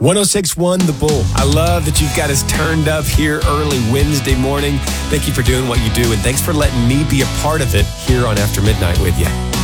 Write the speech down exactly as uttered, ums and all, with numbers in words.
one oh six point one The Bull. I love that you've got us turned up here early Wednesday morning. Thank you for doing what you do, and thanks for letting me be a part of it here on After Midnight with you.